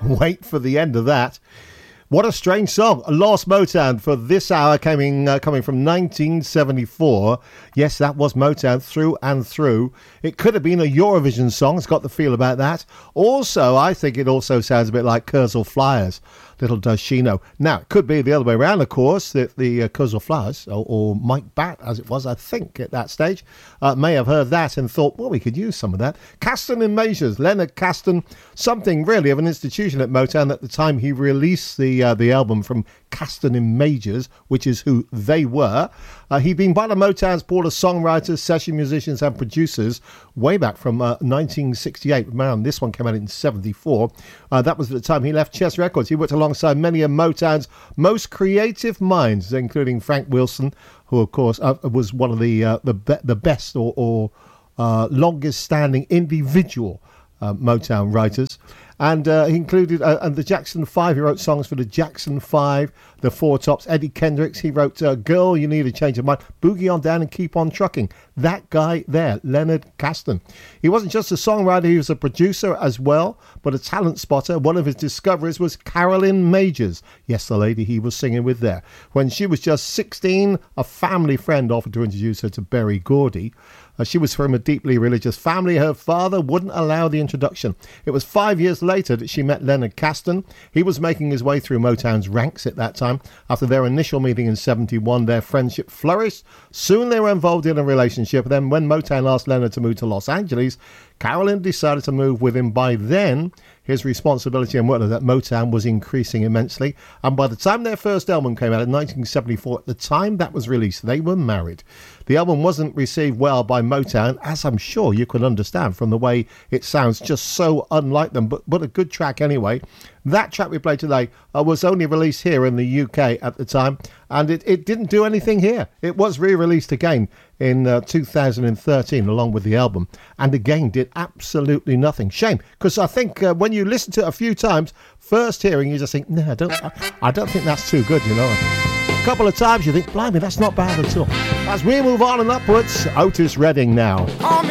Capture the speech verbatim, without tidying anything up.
Wait for the end of that. What a strange song. Lost Motown for this hour coming, uh, coming from nineteen seventy-four. Yes, that was Motown through and through. It could have been a Eurovision song. It's got the feel about that. Also, I think it also sounds a bit like Kursaal Flyers. Little does she know. Now, it could be the other way around, of course, that the uh, Kursaal Flyers, or, or Mike Batt, as it was, I think, at that stage, uh, may have heard that and thought, well, we could use some of that. Caston and Majors, Leonard Caston, something really of an institution at Motown at the time he released the uh, the album from Caston and Majors, which is who they were. Uh, he'd been one of Motown's board of songwriters, session musicians and producers way back from uh, nineteen sixty-eight. Man, this one came out in seventy-four. Uh, that was at the time he left Chess Records. He worked alongside many of Motown's most creative minds, including Frank Wilson, who, of course, uh, was one of the uh, the, be- the best or, or uh, longest-standing individual uh, Motown writers. And uh, he included uh, and the Jackson Five. He wrote songs for the Jackson Five, the Four Tops, Eddie Kendricks. He wrote uh, Girl, You Need a Change of Mind, Boogie on Down and Keep on Trucking. That guy there, Leonard Caston. He wasn't just a songwriter, he was a producer as well, but a talent spotter. One of his discoveries was Carolyn Majors. Yes, the lady he was singing with there. When she was just sixteen, a family friend offered to introduce her to Berry Gordy. Uh, she was from a deeply religious family. Her father wouldn't allow the introduction. It was five years later that she met Leonard Caston. He was making his way through Motown's ranks at that time. After their initial meeting in seventy-one, their friendship flourished. Soon they were involved in a relationship. Then when Motown asked Leonard to move to Los Angeles, Carolyn decided to move with him. By then, his responsibility and workload at Motown was increasing immensely. And by the time their first album came out in nineteen seventy-four, at the time that was released, they were married. The album wasn't received well by Motown, as I'm sure you can understand from the way it sounds just so unlike them, but, but a good track anyway. That track we played today uh, was only released here in the U K at the time, and it, it didn't do anything here. It was re-released again in uh, two thousand thirteen along with the album, and again did absolutely nothing. Shame, because I think uh, when you listen to it a few times, first hearing you just think, no, I don't, I, I don't think that's too good, you know. A couple of times you think, blimey, that's not bad at all. As we move on and upwards, Otis Redding now. Call me